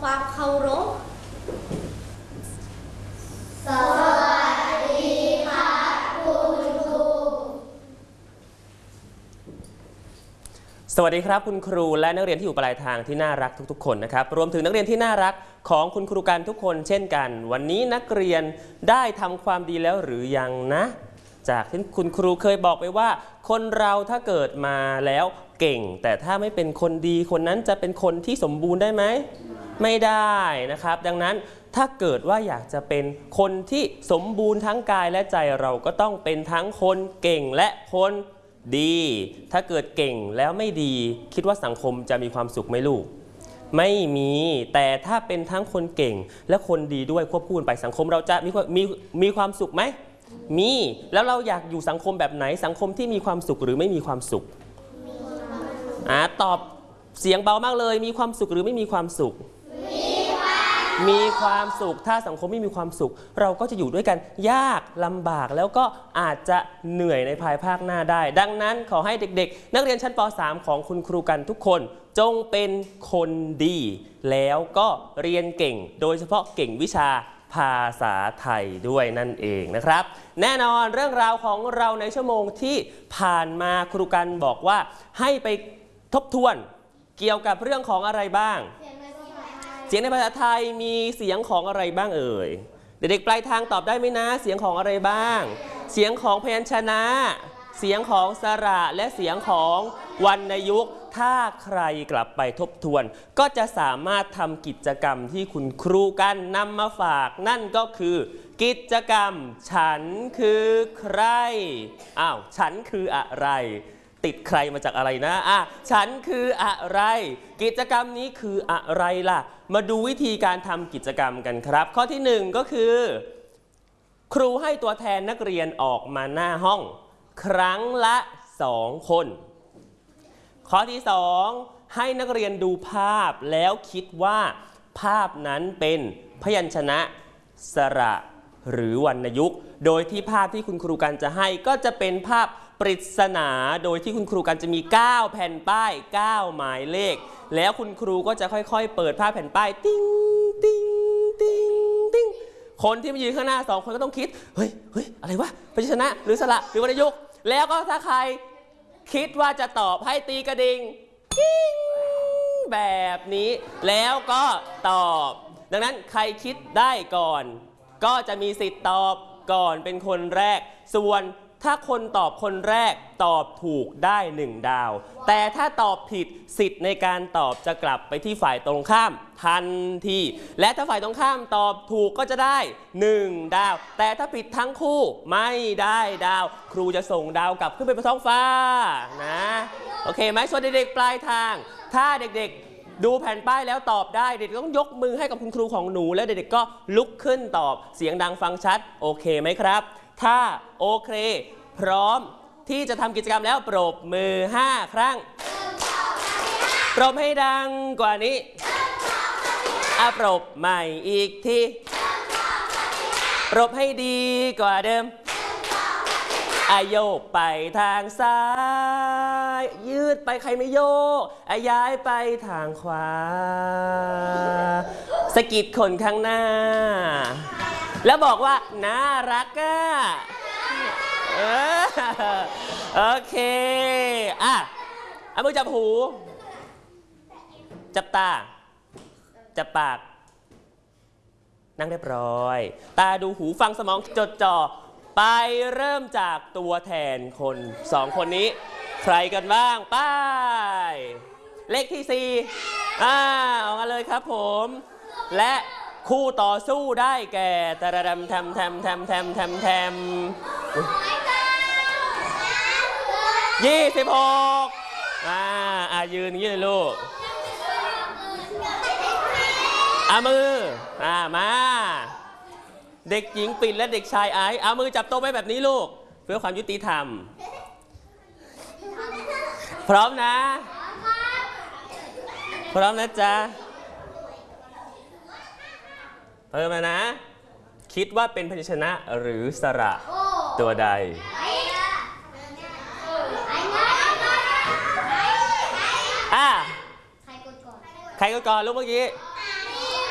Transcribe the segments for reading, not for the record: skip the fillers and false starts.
ความเคารพสวัสดีค่ะคุณครูสวัสดีครับคุณครูและนักเรียนที่อยู่ปลายทางที่น่ารักทุกๆคนนะครับรวมถึงนักเรียนที่น่ารักของคุณครูกันทุกคนเช่นกันวันนี้นักเรียนได้ทำความดีแล้วหรือยังนะจากที่คุณครูเคยบอกไปว่าคนเราถ้าเกิดมาแล้วเก่งแต่ถ้าไม่เป็นคนดีคนนั้นจะเป็นคนที่สมบูรณ์ได้ไหมไม่ได้นะครับดังนั้นถ้าเกิดว่าอยากจะเป็นคนที่สมบูรณ์ทั้งกายและใจเราก็ต้องเป็นทั้งคนเก่งและคนดีถ้าเกิดเก่งแล้วไม่ดีคิดว่าสังคมจะมีความสุขไหมลูกไม่มีแต่ถ้าเป็นทั้งคนเก่งและคนดีด้วยควบคู่กันไปสังคมเราจะมีความสุขไหมมีแล้วเราอยากอยู่สังคมแบบไหนสังคมที่มีความสุขหรือไม่มีความสุขตอบเสียงเบามากเลยมีความสุขหรือไม่มีความสุขมีความสุขถ้าสังคมไม่มีความสุขเราก็จะอยู่ด้วยกันยากลำบากแล้วก็อาจจะเหนื่อยในภายภาคหน้าได้ดังนั้นขอให้เด็กๆนักเรียนชั้นป .3 ของคุณครูกันทุกคนจงเป็นคนดีแล้วก็เรียนเก่งโดยเฉพาะเก่งวิชาภาษาไทยด้วยนั่นเองนะครับแน่นอนเรื่องราวของเราในชั่วโมงที่ผ่านมาครูกันบอกว่าให้ไปทบทวนเกี่ยวกับเรื่องของอะไรบ้างเสียงในภาษาไทยมีเสียงของอะไรบ้างเอ่ยเด็กๆปลายทางตอบได้ไหมนะเสียงของอะไรบ้างเสียงของพยัญชนะเสียงของสระและเสียงของวรรณยุกต์ถ้าใครกลับไปทบทวนก็จะสามารถทำกิจกรรมที่คุณครูกันนำมาฝากนั่นก็คือกิจกรรมฉันคือใครฉันคืออะไรติดใครมาจากอะไรนะฉันคืออะไรกิจกรรมนี้คืออะไรล่ะมาดูวิธีการทำกิจกรรมกันครับข้อที่1ก็คือครูให้ตัวแทนนักเรียนออกมาหน้าห้องครั้งละ2คนข้อที่2ให้นักเรียนดูภาพแล้วคิดว่าภาพนั้นเป็นพยัญชนะสระหรือวรรณยุกต์โดยที่ภาพที่คุณครูกันจะให้ก็จะเป็นภาพปริศนาโดยที่คุณครูกันจะมี9แผ่นป้าย9หมายเลขแล้วคุณครูก็จะค่อยๆเปิดภาพแผ่นป้ายติ้งติ้งติ้งติ้งคนที่มายืนข้างหน้า2คนก็ต้องคิดเฮ้ยอะไรวะพยัญชนะหรือสระหรือวรรณยุกต์แล้วก็ถ้าใครคิดว่าจะตอบให้ตีกระดิ่งกิ้งแบบนี้แล้วก็ตอบดังนั้นใครคิดได้ก่อนก็จะมีสิทธิ์ตอบก่อนเป็นคนแรกส่วนถ้าคนตอบคนแรกตอบถูกได้1ดาวแต่ถ้าตอบผิดสิทธิ์ในการตอบจะกลับไปที่ฝ่ายตรงข้ามทันทีและถ้าฝ่ายตรงข้ามตอบถูกก็จะได้1ดาวแต่ถ้าผิดทั้งคู่ไม่ได้ดาวครูจะส่งดาวกลับขึ้นไปบนท้องฟ้านะโอเคไหมส่วนเด็กๆปลายทางถ้าเด็กๆดูแผ่นป้ายแล้วตอบได้เด็กๆต้องยกมือให้กับคุณครูของหนูแล้วเด็กๆก็ลุกขึ้นตอบเสียงดังฟังชัดโอเคไหมครับถ้าโอเคพร้อมที่จะทำกิจกรรมแล้วปรบมือ5ครั้งปรบให้ดังกว่านี้ปรบใหม่อีกทีปรบให้ดีกว่าเดิมโยกไปทางซ้ายยืดไปใครไม่โยกย้ายไปทางขวาสะกิดคนข้างหน้าแล้วบอกว่าน่ารักโอเคเอามือจับหูจับตาจับปากนั่งเรียบร้อยตาดูหูฟังสมองจดจ่อไปเริ่มจากตัวแทนคน2คนนี้ใครกันบ้างป้ายเลขที่4ออกมาเลยครับผมและคู่ต่อสู้ได้แก่ตะระดำแทม26ยืนอย่างนี้เลยลูกมือมาเด็กหญิงปิ่นและเด็กชายไอซ์เอามือจับโต๊ะไว้แบบนี้ลูกเพื่อความยุติธรรมพร้อมนะพร้อมนะจ๊ะเพิ่มมานะคิดว่าเป็นพยัญชนะหรือสระตัวใดใครกดก่อนลูกเมื่อกี้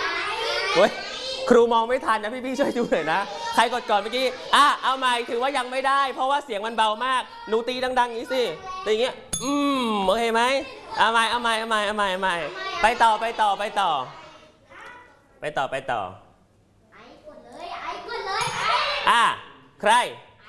เฮ้ยครูมองไม่ทันนะพี่ช่วยดูหน่อยนะใครกดก่อนเมื่อกี้เอาใหม่ถือว่ายังไม่ได้เพราะว่าเสียงมันเบามากหนูตีดังๆอย่างนี้สิตีอย่างเงี้ยโอเคไหมเอาใหม่ไปต่อไอ้กดเลยใคร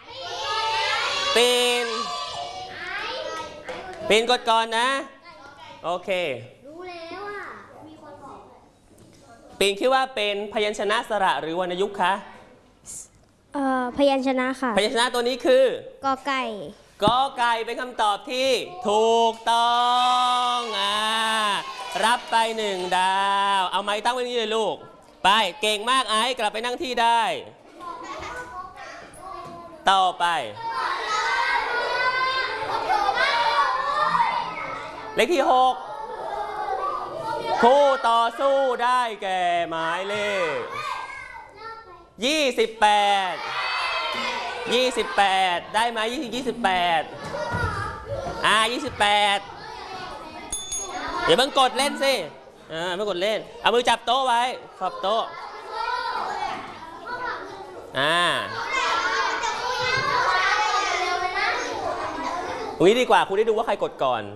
ปีนกดก่อนนะโอเครู้แล้วอ่ะมีคนบอกปีนคิดว่าเป็นพยัญชนะสระหรือวรรณยุกต์คะพยัญชนะค่ะพยัญชนะตัวนี้คือกอไก่เป็นคำตอบที่ถูกต้องรับไป1 ดาวเอาไม้ตั้งไว้นี่เลยลูกไปเก่งมากไอ้กลับไปนั่งที่ได้ต่อไปเลขที่6คู่ต่อสู้ได้แก่หมายเลข28ได้ไหม28อย่าเพิ่งกดเล่นสิไม่กดเล่นเอามือจับโต๊ะไว้ขอบโต๊ะตรงนี้ดีกว่าครูได้ดูว่าใครกดก่อน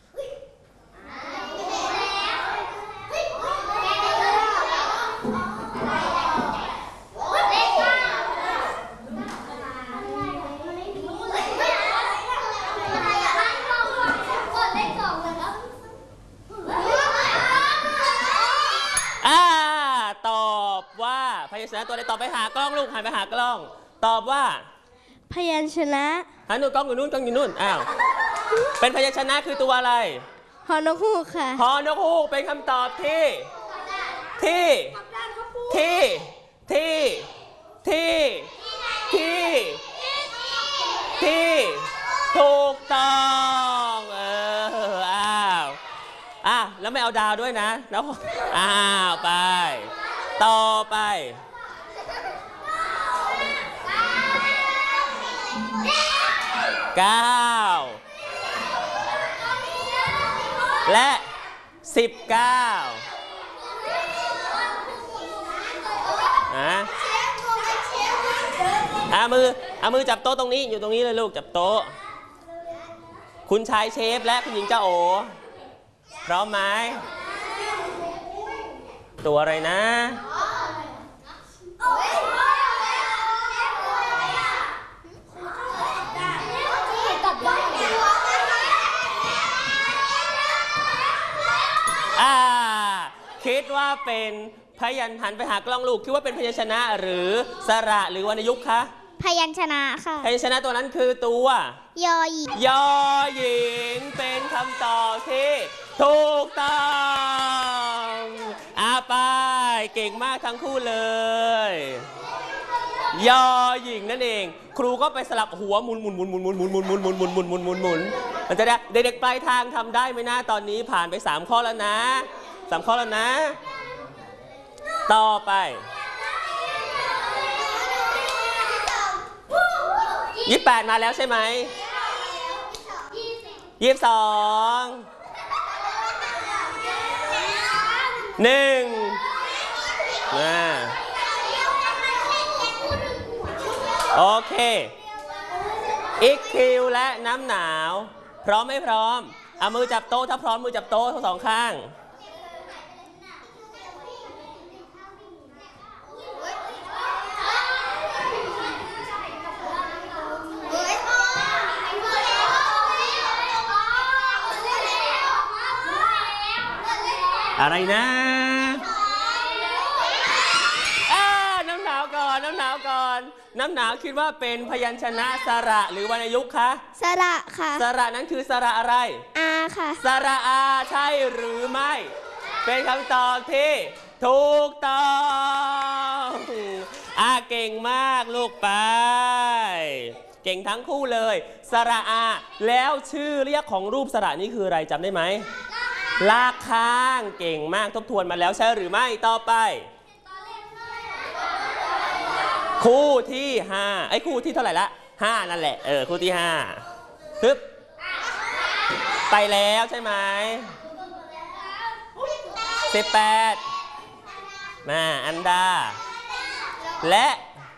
ตอบว่าพยัญชนะตัวใดตอบไปหากล้องลูกหันไปหากล้องตอบว่าพยัญชนะหันดูกล้องอยู่นู่นเป็นพยัญชนะคือตัวอะไรฮอนกฮูกค่ะฮอนกฮูกเป็นคำตอบที่ถูกต้องแล้วไม่เอาดาวด้วยนะแล้วไปต่อไป9และ19เอามือจับโต๊ะตรงนี้อยู่ตรงนี้เลยลูกจับโต๊ะคุณชายเชฟและคุณหญิงเจ้าโอพร้อมไหมตัวอะไรนะคิดว่าเป็นพยัญชนะหันไปหากล้องลูกคิดว่าเป็นพยัญชนะหรือสระหรือวรรณยุกต์คะพยัญชนะค่ะพยัญชนะตัวนั้นคือตัวยอหญิงเป็นคำตอบที่ถูกต้องไปเก่งมากทั้งคู่เลยยอหญิงนั่นเองครูก็ไปสลับหัวหมุนมันจะได้เด็กๆปลายทางทำได้ไหมนะตอนนี้ผ่านไป3 ข้อแล้วนะต่อไป28มาแล้วใช่ไหม22 1โอเคอีกคิวและน้ำหนาวพร้อมไม่พร้อมเอามือจับโต๊ะถ้าพร้อมมือจับโต๊ะทั้ง2 ข้างอะไรนะน้ำหนาวก่อนน้ำหนาวคิดว่าเป็นพยัญชนะสระหรือวรรณยุกต์คะสระค่ะสระนั้นคือสระอะไรค่ะสระใช่หรือไม่เป็นคำตอบที่ถูกต้องเก่งมากลูกไปเก่งทั้งคู่เลยสระแล้วชื่อเรียกของรูปสระนี้คืออะไรจำได้ไหมลากข้างเก่งมากทบทวนมาแล้วใช่หรือไม่ต่อไปคู่ที่5คู่ที่เท่าไหร่ละ5นั่นแหละคู่ที่5ปึ๊บไปแล้วใช่ไหม18 มาอันดาและ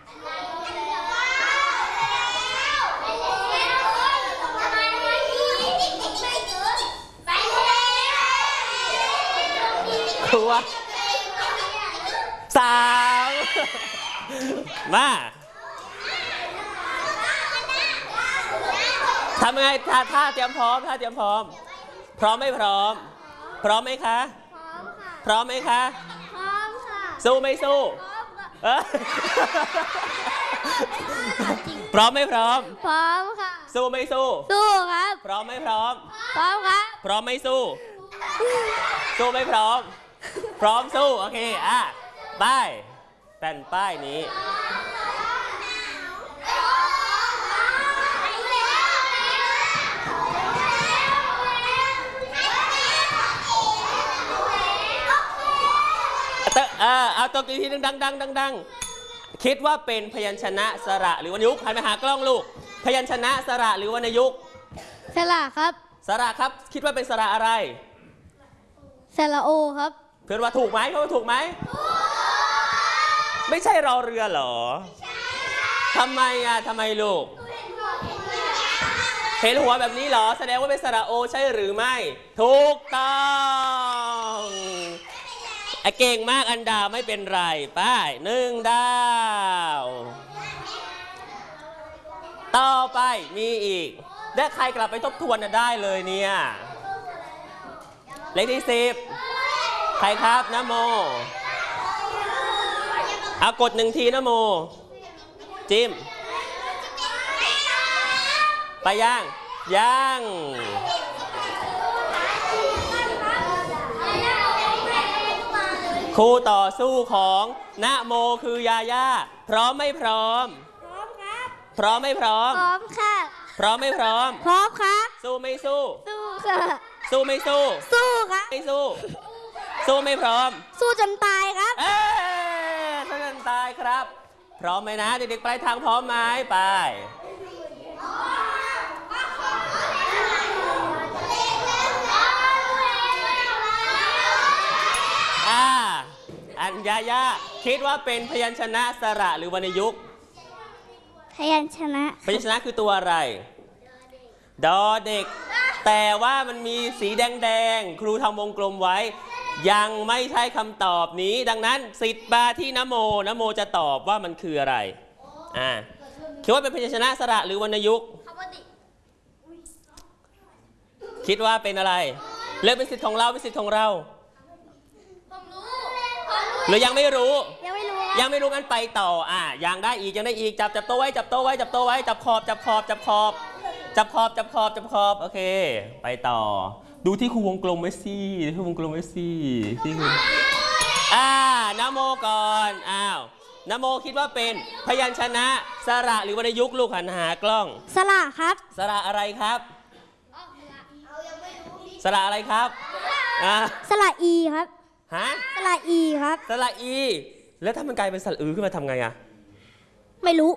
ครัว3มาทำยังไงท่าเตรียมพร้อมท่าเตรียมพร้อมพร้อมไม่พร้อมพร้อมไหมคะพร้อมไหมคะพร้อมค่ะสู้ไม่สู้พร้อมไม่พร้อมพร้อมค่ะสู้ไม่สู้สู้ครับพร้อมไม่พร้อมพร้อมครับพร้อมไม่สู้สู้ไม่พร้อมพร้อมสู้โอเคป้ายแผ่นป้ายนี้เอาตัวกี่ทีดังคิดว่าเป็นพยัญชนะสระหรือวรรณยุกต์หันไปหากล้องลูกพยัญชนะสระหรือวรรณยุกต์สระครับสระครับคิดว่าเป็นสระอะไรสระโอครับเพื่อนว่าถูกไหมเขาว่าถูกไหมไม่ใช่รอเรือเหรอทำไมทำไมลูกเห็นหัวแบบนี้เหรอแสดงว่าเป็นสระโอใช่หรือไม่ถูกต้องเก่งมากอันดาไม่เป็นไรป้าย1 ดาวต่อไปมีอีกและใครกลับไปทบทวนได้เลยเนี่ยเลขที่10ใครครับนะโมเอากด1 ทีนะโมจิ้มไปยังคู่ต่อสู้ของนะโมคือยาย่าพร้อมไม่พร้อมพร้อมครับพร้อมไม่พร้อมพร้อมค่ะพร้อมไม่พร้อมพร้อมครับสู้ไม่สู้สู้ค่ะสู้ไม่สู้สู้ครับไม่สู้สู้ไม่พร้อมสู้จนตายครับสู้จนตายครับพร้อมไหมนะเด็กๆปลายทางพร้อมไหมไปอันยาย่าคิดว่าเป็นพยัญชนะสระหรือวรรณยุกต์พยัญชนะพยัญชนะคือตัวอะไรดอเด็กแต่ว่ามันมีสีแดงครูทำวงกลมไว้ยังไม่ใช่คำตอบนี้ดังนั้นสิทธิ์มาที่นะโมจะตอบว่ามันคืออะไรคิดว่าเป็นพยัญชนะสระหรือวรรณยุกต์คิดว่าเป็นอะไรเลือกเป็นสิทธิ์ของเราเป็นสิทธิ์ของเราหรือยังไม่รู้งั้นไปต่อยังได้อีกจับโต๊ะไว้จับโต๊ะไว้จับขอบโอเคไปต่อดูที่ครูวงกลมไว้สิที่คุณนะโมก่อนนะโมคิดว่าเป็นพยัญชนะสระหรือวรรณยุกต์ลูกหันหากล้องสระครับสระอะไรครับสระอะไรครับสระอีครับสระอีครับสระอีแล้วถ้ามันกลายเป็นสระอือขึ้นมาทำไงไม่รู้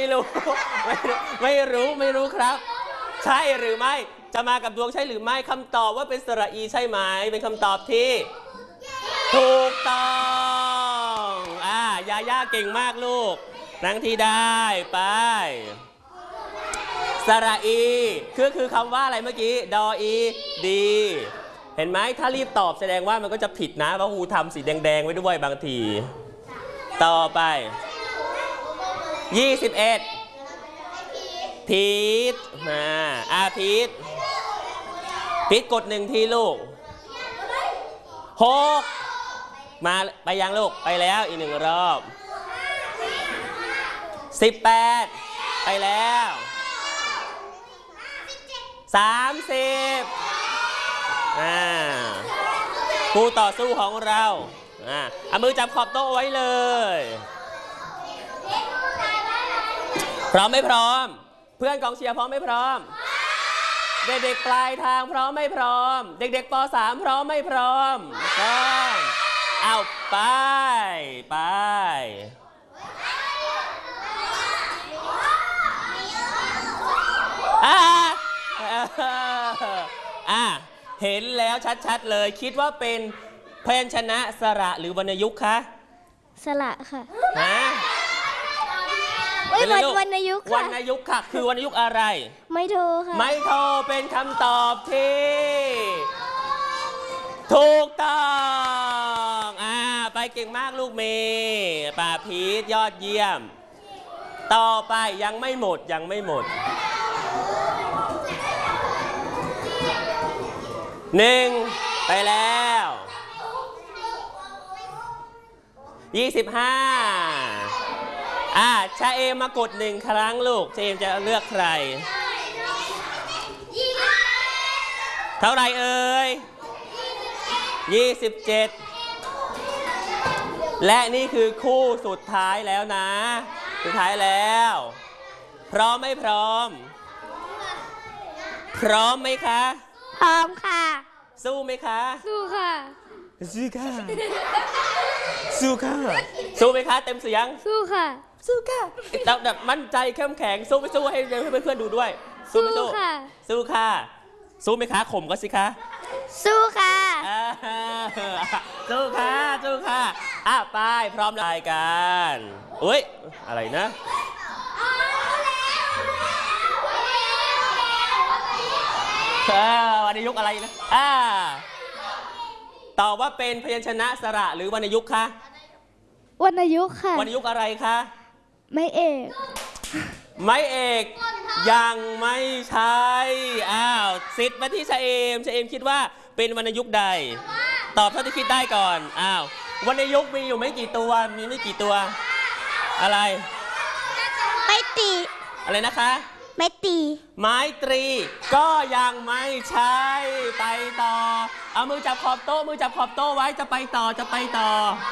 ครับใช่หรือไม่จะมากับดวงใช่หรือไม่คำตอบว่าเป็นสระอีใช่ไหมเป็นคำตอบที่ถูกต้องยาย่าเก่งมากลูกนั่งที่ได้ไปสระอีคือคำว่าอะไรเมื่อกี้ดออีดีเห็นไหมถ้ารีบตอบแสดงว่ามันก็จะผิดนะเพราะครูทำสีแดงไว้ด้วยบางทีต่อไป21พีทมาพีทกด1 ทีลูก6มาไปยังลูกไปแล้วอีก1 รอบ18ไปแล้ว30คู่ต่อสู้ของเราเอามือจับขอบโต๊ะไว้เลยพร้อมไม่พร้อมเพื่อนกองเชียร์พร้อมไม่พร้อมเด็กๆปลายทางพร้อมไม่พร้อมเด็กๆป.3 พร้อมไม่พร้อมเอาไปเห็นแล้วชัดๆเลยคิดว่าเป็นพยัญชนะสระหรือวรรณยุกต์คะสระค่ะนะเอ้ยเป็นอะไรลูกวรรณยุกต์วรค่ะรณยุกต์ค่ะ คือวรรณยุกต์อะไรไม่โทรค่ะไม่โทรเป็นคำตอบที่ถูกต้องไปเก่งมากลูกเมย์ป่าพีทยอดเยี่ยม ต่อไปยังไม่หมดยังไม่หมด1ไปแล้ว25ชาเอมมากด1ครั้งลูกชาเอมจะเลือกใครเท่าไหร่เอ่ย27และนี่คือคู่สุดท้ายแล้วนะสุดท้ายแล้วพร้อมไม่พร้อมพร้อมไหมคะพร้อมค่ะสู้ไหมคะสู้ค่ะสู้ค่ะสู้ค่ะสู้ไหมคะเต็มเสียงสู้ค่ะสู้ค่ะแบบมั่นใจเข้มแข็งสู้ไม่สู้ให้เพื่อนๆดูด้วยสู้ไม่สู้สู้ค่ะสู้ค่ะสู้ไหมคะข่มก็สิคะสู้ค่ะสู้ค่ะสู้ค่ะไปพร้อมรายการอุ้ยอะไรนะวรรณยุกต์อะไรนะตอบว่าเป็นพยัญชนะสระหรือวรรณยุกต์คะวรรณยุกต์ค่ะวรรณยุกต์อะไรคะไม่เอกไม้เอกยังไม่ใช่สิทธิ์มาที่ชาเอมคิดว่าเป็นวรรณยุกต์ใดตอบเท่าที่คิดได้ก่อนวรรณยุกต์มีอยู่ไม่กี่ตัวมีไม่กี่ตัวอะไรไม่ตีอะไรนะคะไม่ตีไม้ตรีก็ยังไม่ใช่ไปต่อเอามือจับขอบโต๊ะไว้จะไปต่อจะไปต่อ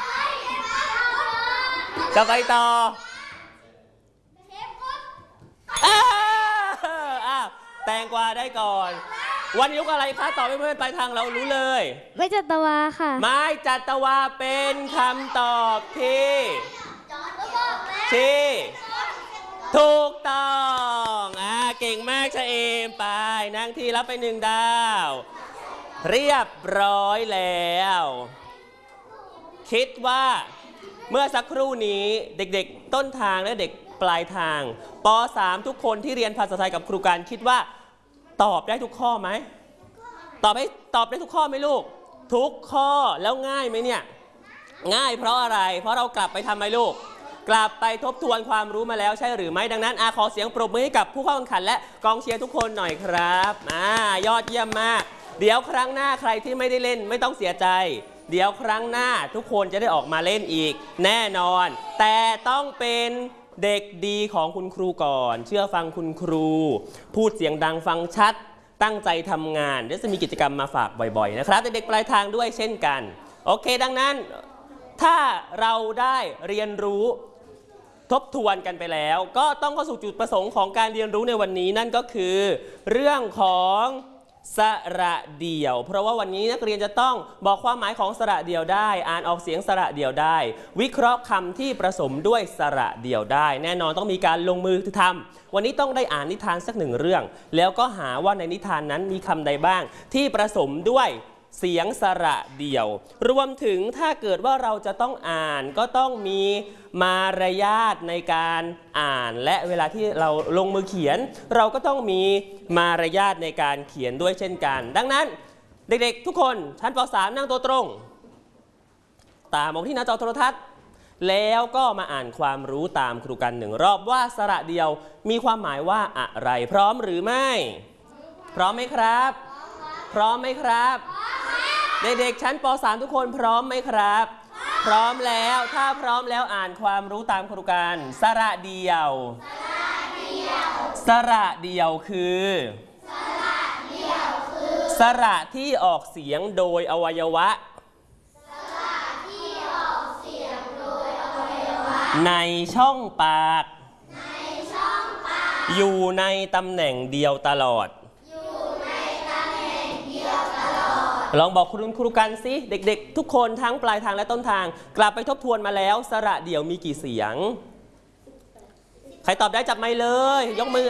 แตงกวาได้ก่อนวรรณยุกต์อะไรคะตอบให้เพื่อนไปทางเรารู้เลยไม่จัตวาค่ะไม้จัตวาเป็นคำตอบที่ถูกต้องเก่งมากชะเอมไปนั่งที่รับไป1 ดาวเรียบร้อยแล้วคิดว่าเมื่อสักครู่นี้เด็กๆต้นทางและเด็กปลายทางป.3 ทุกคนที่เรียนภาษาไทยกับครูการคิดว่าตอบได้ทุกข้อไหมตอบได้ทุกข้อไหมลูกทุกข้อแล้วง่ายไหมเนี่ยง่ายเพราะอะไรเพราะเรากลับไปทำไหมลูกกลับไปทบทวนความรู้มาแล้วใช่หรือไม่ดังนั้นขอเสียงปรบมือให้กับผู้เข้าแข่งขันและกองเชียร์ทุกคนหน่อยครับยอดเยี่ยมมากเดี๋ยวครั้งหน้าใครที่ไม่ได้เล่นไม่ต้องเสียใจเดี๋ยวครั้งหน้าทุกคนจะได้ออกมาเล่นอีกแน่นอนแต่ต้องเป็นเด็กดีของคุณครูก่อนเชื่อฟังคุณครูพูดเสียงดังฟังชัดตั้งใจทำงานเดี๋ยวจะมีกิจกรรมมาฝากบ่อยๆนะครับเด็กๆปลายทางด้วยเช่นกันโอเคดังนั้นถ้าเราได้เรียนรู้ทบทวนกันไปแล้วก็ต้องเข้าสู่จุดประสงค์ของการเรียนรู้ในวันนี้นั่นก็คือเรื่องของสระเดี่ยวเพราะว่าวันนี้นักเรียนจะต้องบอกความหมายของสระเดี่ยวได้อ่านออกเสียงสระเดี่ยวได้วิเคราะห์คำที่ผสมด้วยสระเดี่ยวได้แน่นอนต้องมีการลงมือทำวันนี้ต้องได้อ่านนิทานสัก1 เรื่องแล้วก็หาว่าในนิทานนั้นมีคำใดบ้างที่ผสมด้วยเสียงสระเดี่ยวรวมถึงถ้าเกิดว่าเราจะต้องอ่านก็ต้องมีมารยาทในการอ่านและเวลาที่เราลงมือเขียนเราก็ต้องมีมารยาทในการเขียนด้วยเช่นกันดังนั้นเด็กๆทุกคนชั้นป.3 นั่งตัวตรงตามองที่หน้าจอโทรทัศน์แล้วก็มาอ่านความรู้ตามครูกัน1 รอบว่าสระเดี่ยวมีความหมายว่าอะไรพร้อมหรือไม่พร้อมไหมครับพร้อมไหมครับเด็กๆชั้นป.3 ทุกคนพร้อมไหมครับพร้อมแล้วถ้าพร้อมแล้วอ่านความรู้ตามครูกันสระเดี่ยวคือสระที่ออกเสียงโดยอวัยวะในช่องปากอยู่ในตำแหน่งเดียวตลอดลองบอกคุณครูกันสิเด็กๆทุกคนทั้งปลายทางและต้นทางกลับไปทบทวนมาแล้วสระเดี่ยวมีกี่เสียงใครตอบได้จับไมค์เลยยกมื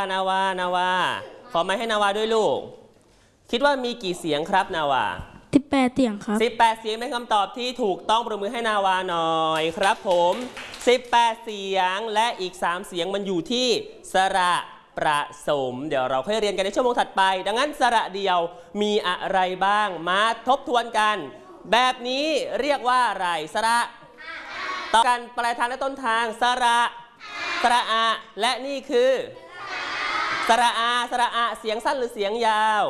อนาวาขอไมค์ให้นาวาด้วยลูกคิดว่ามีกี่เสียงครับนาวา 18 เสียงครับ 18 เสียงเป็นคำตอบที่ถูกต้องปรบมือให้นาวาหน่อยครับผม18 เสียงและอีก3เสียงมันอยู่ที่สระประสมเดี๋ยวเราค่อยเรียนกันในชั่วโมงถัดไปดังนั้นสระเดียวมีอะไรบ้างมาทบทวนกันแบบนี้เรียกว่าอะไรสระต่อกันปลายทางและต้นทางสระอาและนี่คือสระอาเสียงสั้นหรือเสียงยาว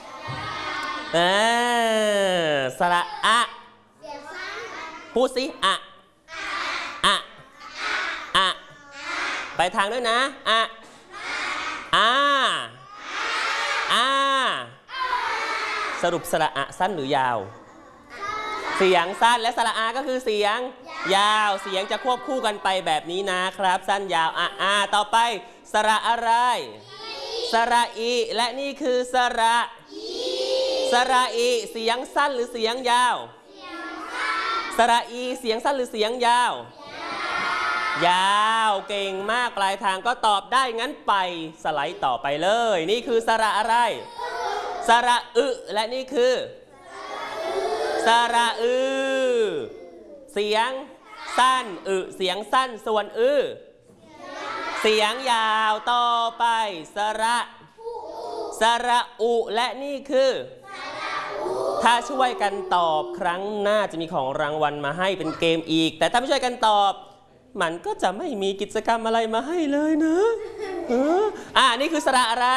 สระอะพูดสิอะไปทางด้วยนะอะสรุปสระอะสั้นหรือยาวเสียงสั้นและสระอาก็คือเสียงยาวเสียงจะควบคู่กันไปแบบนี้นะครับสั้นยาวต่อไปสระอะไรสระอีและนี่คือสระอีเสียงสั้นหรือเสียงยาวสระอีเสียงสั้นหรือเสียงยาวยาวเก่งมากปลายทางก็ตอบได้งั้นไปสไลด์ต่อไปเลยนี่คือสระอะไรสระและนี่คือสระเสียงสั้นเสียงสั้นส่วนเสียงยาวต่อไปสระอุและนี่คือถ้าช่วยกันตอบครั้งหน้าจะมีของรางวัลมาให้เป็นเกมอีกแต่ถ้าไม่ช่วยกันตอบมันก็จะไม่มีกิจกรรมอะไรมาให้เลยนะนี่คือสระอะไร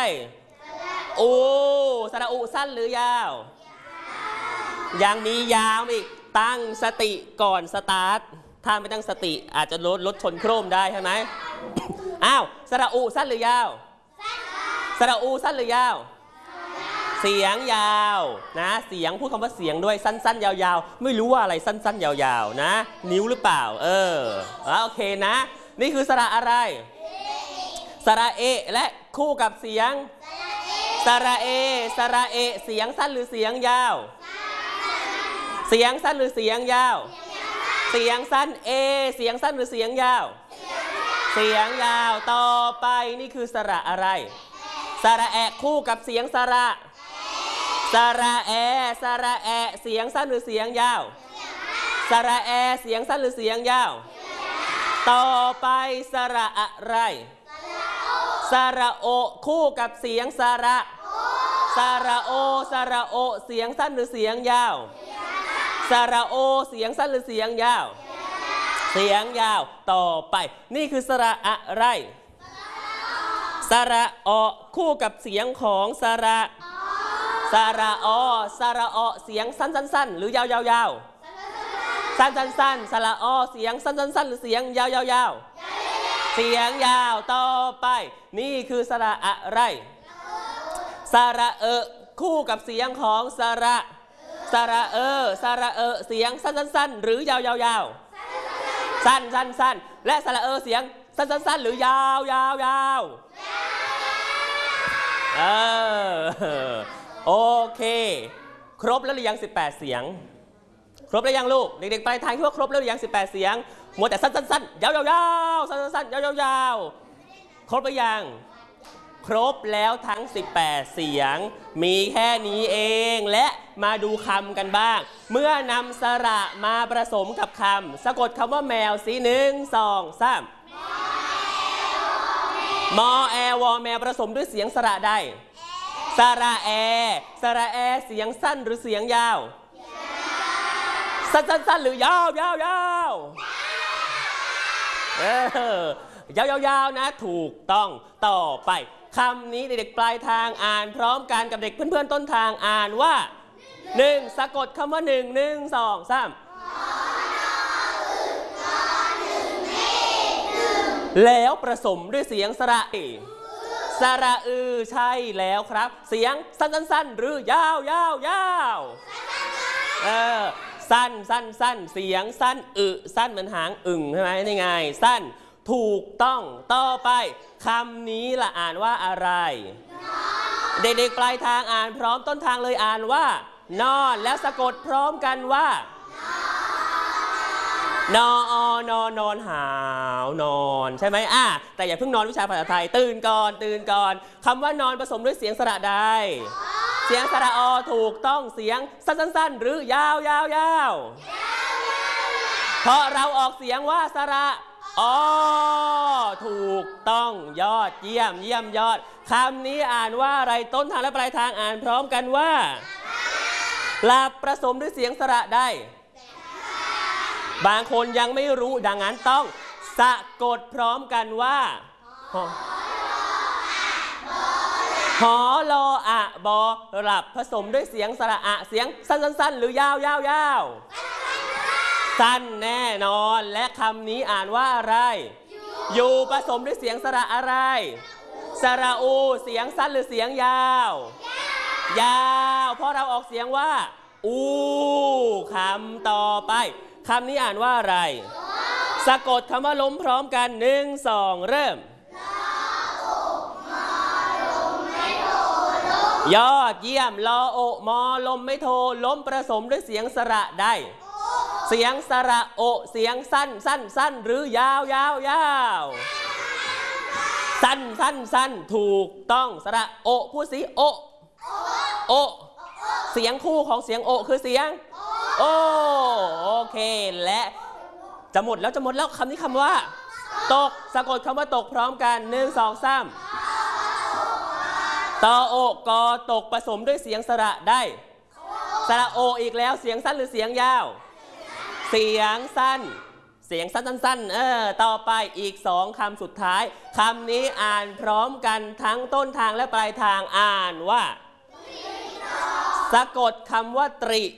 สระอุสั้นหรือยาวยังมียาวอีกตั้งสติก่อนสตาร์ทถ้าไม่ตั้งสติอาจจะรถชนโครมได้ใช่ไหมสระอุสั้นหรือยาวสระอูสั้นหรือยาวเสียงยาวนะเสียงพูดคำว่าเสียงด้วยสั้นๆยาวๆไม่รู้ว่าอะไรสั้นๆยาวๆนะนิ้วหรือเปล่าโอเคนะนี่คือสระอะไรสระเอและคู่กับเสียงสระเอเสียงสั้นหรือเสียงยาวเสียงสั้นหรือเสียงยาวเสียงสั้นเสียงสั้นหรือเสียงยาวเสียงยาวต่อไปนี่คือสระอะไรสระแอคู่กับเสียงสระแอเสียงสั้นหรือเสียงยาวสระแอเสียงสั้นหรือเสียงยาวต่อไปสระอะไรสระโอคู่กับเสียงสระโอเสียงสั้นหรือเสียงยาวสระโอเสียงสั้นหรือเสียงยาวเสียงยาวต่อไปนี่คือสระอะไรสระอคู่กับเสียงของสระอเสียงสั้นหรือยาวสั้นสระอเสียงสั้นหรือเสียงยาวเสียงยาวต่อไปนี่คือสระอะไรสระคู่กับเสียงของสระเสียงสั้นหรือยาวสั้นและสระเสียงสั้นหรือยาวโอเคครบแล้วหรือยัง18เสียงครบแล้วยังลูกเด็กๆปลายทางคิดว่าครบแล้วหรือยัง18เสียงมัวแต่สั้นยาวสั้นยาวครบหรือยังครบแล้วทั้ง18เสียงมีแค่นี้เองและมาดูคำกันบ้างเมื่อนำสระมาผสมกับคำสะกดคำว่าแมวสิ1 2 3มอแอวอแมวผสมด้วยเสียงสระใดสระแอเสียงสั้นหรือเสียงยาวสั้นหรือยาวยาวนะถูกต้องต่อไปคำนี้เด็กๆปลายทางอ่านพร้อมกันกับเด็กเพื่อนๆต้นทางอ่านว่า1สะกดคำว่า1 2 3แล้วผสมด้วยเสียงสระสระใช่แล้วครับเสียงสั้นหรือยาวสั้นเสียงสั้นสั้นเหมือนหางอึ่งใช่ไหมนี่ไงสั้นถูกต้องต่อไปคำนี้ล่ะอ่านว่าอะไรเด็กๆปลายทางอ่านพร้อมต้นทางเลยอ่านว่านอนแล้วสะกดพร้อมกันว่านอนหาวนอนใช่ไหมแต่อย่าเพิ่งนอนวิชาภาษาไทยตื่นก่อนคำว่านอนผสมด้วยเสียงสระใดสียงสระอถูกต้องเสียงสั้นๆหรือยาวเพราะเราออกเสียงว่าสระอถูกต้องยอดเยี่ยมยอดคำนี้อ่านว่าอะไรต้นทางและปลายทางอ่านพร้อมกันว่าหลับผสมด้วยเสียงสระได้บางคนยังไม่รู้ดังนั้นต้องสะกดพร้อมกันว่าหอลออะบอหลับผสมด้วยเสียงสระอะเสียงสั้นๆหรือยาวสั้นแน่นอนและคำนี้อ่านว่าอะไรอยู่ผสมด้วยเสียงสระอะไรสระอูเสียงสั้นหรือเสียงยาวเพราะเราออกเสียงว่าอูคำต่อไปคำนี้อ่านว่าอะไรสะกดคำว่าล้มพร้อมกัน1 2เริ่มยอดเยี่ยมลอโอมอลมไม่โทล้มผสมด้วยเสียงสระได้เสียงสระโอเสียงสั้นหรือยาวสั้นถูกต้องสระโอพูดสิโอเสียงคู่ของเสียงโอคือเสียงโอเคและจะหมดแล้วคำนี้คำว่าตกสะกดคำว่าตกพร้อมกัน1 2 3ตอโอกอตกผสมด้วยเสียงสระได้สระโออีกแล้วเสียงสั้นหรือเสียงยาวเสียงสั้นต่อไปอีก2คำสุดท้ายคำนี้อ่านพร้อมกันทั้งต้นทางและปลายทางอ่านว่าสะกดคำว่าตริ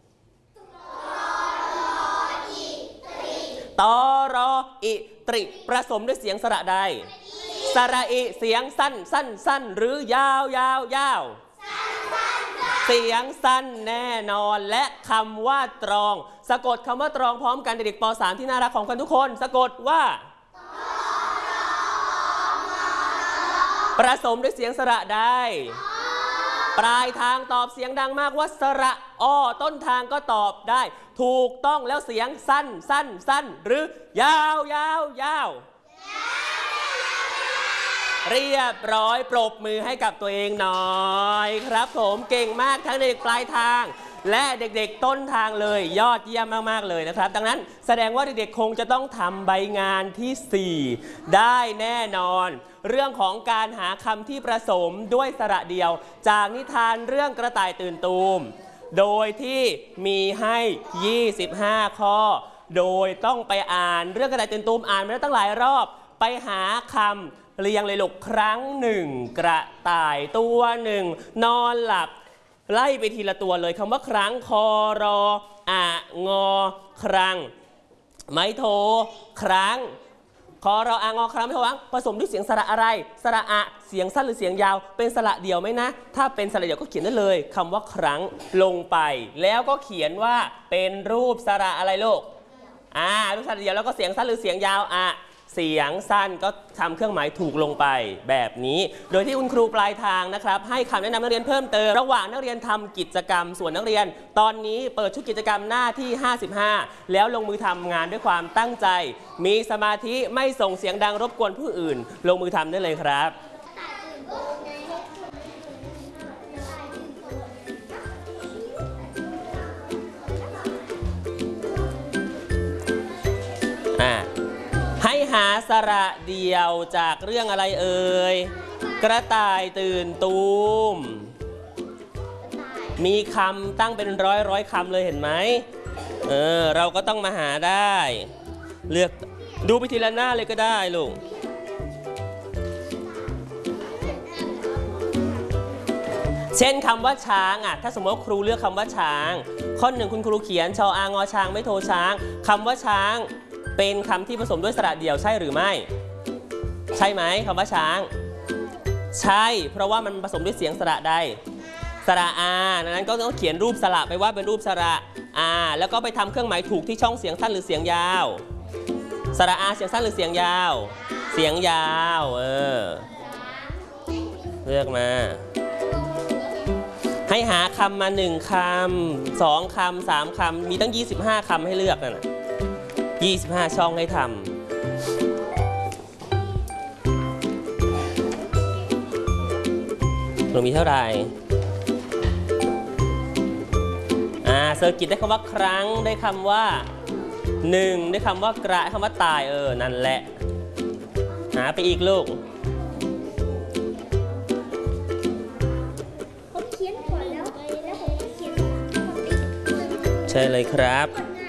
ตอรออิตริผสมด้วยเสียงสระใดสระอิเสียงสั้นหรือยาวเสียงสั้นแน่นอนและคำว่าตรองสะกดคำว่าตรองพร้อมกันเด็กป.3 ที่น่ารักของกันทุกคนสะกดว่าผสมด้วยเสียงสระใดปลายทางตอบเสียงดังมากว่าสระอต้นทางก็ตอบได้ถูกต้องแล้วเสียงสั้นหรือยาวเรียบร้อยปรบมือให้กับตัวเองหน่อยครับผมเก่งมากทั้งเด็กปลายทางและเด็กๆต้นทางเลยยอดเยี่ยมมากๆเลยนะครับดังนั้นแสดงว่าเด็กๆคงจะต้องทำใบงานที่4ได้แน่นอนเรื่องของการหาคำที่ผสมด้วยสระเดียวจากนิทานเรื่องกระต่ายตื่นตูมโดยที่มีให้25ข้อโดยต้องไปอ่านเรื่องกระต่ายตื่นตูมอ่านมาแล้วตั้งหลายรอบไปหาคำเรียงเลยลูกครั้งหนึ่งกระต่ายตัวหนึ่งนอนหลับไล่ไปทีละตัวเลยคำว่าครั้งคอรออะงอครั้งไม้โทครั้งคอรออะงอครั้งไม่โทครั้งผสมด้วยเสียงสระอะไรสระอะเสียงสั้นหรือเสียงยาวเป็นสระเดียวไหมนะถ้าเป็นสระเดียวก็เขียนได้เลยคำว่าครั้งลงไปแล้วก็เขียนว่าเป็นรูปสระอะไรลูกรูปสระเดียวแล้วก็เสียงสั้นหรือเสียงยาวเสียงสั้นก็ทำเครื่องหมายถูกลงไปแบบนี้โดยที่คุณครูปลายทางนะครับให้คำแนะนำนักเรียนเพิ่มเติมระหว่างนักเรียนทำกิจกรรมส่วนนักเรียนตอนนี้เปิดชุดกิจกรรมหน้าที่55แล้วลงมือทำงานด้วยความตั้งใจมีสมาธิไม่ส่งเสียงดังรบกวนผู้อื่นลงมือทำได้เลยครับให้หาสระเดียวจากเรื่องอะไรเอ่ยกระต่ายตื่นตูมมีคำตั้งเป็นร้อยคำเลยเห็นไหมเราก็ต้องมาหาได้เลือกดูไปทีละหน้าเลยก็ได้ลูกเช่นคำว่าช้างถ้าสมมติว่าครูเลือกคำว่าช้างข้อ 1คุณครูเขียนชอางอช้างไม่โทช้างคำว่าช้างเป็นคำที่ผสมด้วยสระเดี่ยวใช่หรือไม่ใช่ไหมคำว่าช้างใช่เพราะว่ามันผสมด้วยเสียงสระใดสระอาดังนั้นก็ต้องเขียนรูปสระไปว่าเป็นรูปสระอาแล้วก็ไปทำเครื่องหมายถูกที่ช่องเสียงสั้นหรือเสียงยาวสระอาเสียงสั้นหรือเสียงยาวเสียงยาวเลือกมาให้หาคำมา1คำ2คำ3คำมีตั้ง25คำให้เลือกนะ25ช่องให้ทำหนูมีเท่าไหร่เซอร์กิตได้คำว่าครั้งได้คำว่า1ได้คำว่ากระคำว่าตายนั่นแหละหาไปอีกลูกผมเขียนก่อนแล้วผมเขียนใช่เลยครับ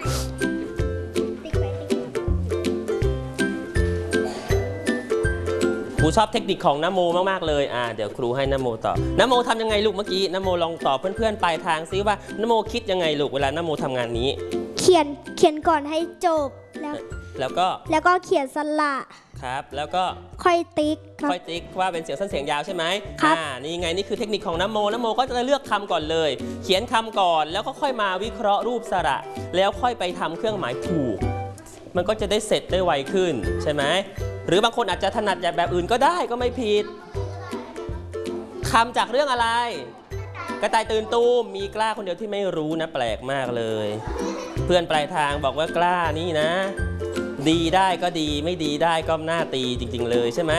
ครูชอบเทคนิคของนโมมากๆเลยเดี๋ยวครูให้นโมตอบนโมทำยังไงลูกเมื่อกี้นโมลองตอบเพื่อนๆปลายทางซิว่านโมคิดยังไงลูกเวลานโมทำงานนี้เขียนก่อนให้จบแล้วก็เขียนสระครับแล้วก็ค่อยติ๊กว่าเป็นเสียงสั้นเสียงยาวใช่ไหมครับนี่ไงนี่คือเทคนิคของนโมก็จะเลือกคำก่อนเลยเขียนคำก่อนแล้วก็ค่อยมาวิเคราะห์รูปสระแล้วค่อยไปทำเครื่องหมายถูกมันก็จะได้เสร็จได้ไวขึ้นใช่ไหมหรือบางคนอาจจะถนัดแบบอื่นก็ได้ก็ไม่ผิดคำจากเรื่องอะไรกระต่ายตื่นตูมมีกล้าคนเดียวที่ไม่รู้นะแปลกมากเลยเพื่อนปลายทางบอกว่ากล้านี่นะดีได้ก็ดีไม่ดีได้ก็น่าตีจริงๆเลยใช่ไหม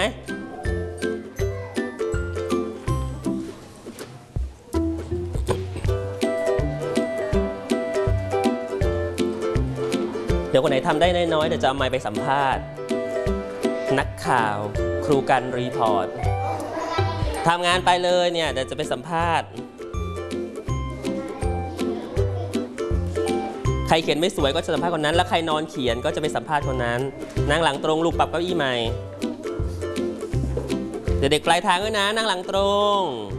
เดี๋ยวคนไหนทำได้น้อยๆเดี๋ยวจะเอาไมค์ไปสัมภาษณ์นักข่าวครูกันรีพอร์ตทำงานไปเลยเนี่ยเดี๋ยวจะไปสัมภาษณ์ใครเขียนไม่สวยก็จะสัมภาษณ์คนนั้นแล้วใครนอนเขียนก็จะไปสัมภาษณ์คนนั้นนั่งหลังตรงลูกปรับเก้าอี้ใหม่เด็กๆปลายทางด้วยนะนั่งหลังตรง